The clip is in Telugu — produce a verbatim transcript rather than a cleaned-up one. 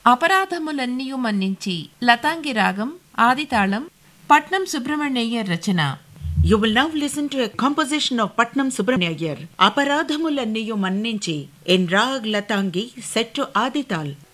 అపరాధములన్నీయు మన్నించి లతాంగి రాగం ఆదితాళం పట్నం సుబ్రహ్మణ్యయ్యర్ రచన. You will now listen to a composition of Patnam Subramaniyyar, Aparadhamulanniyum Manninchi, in Rag Latangi set to Adital.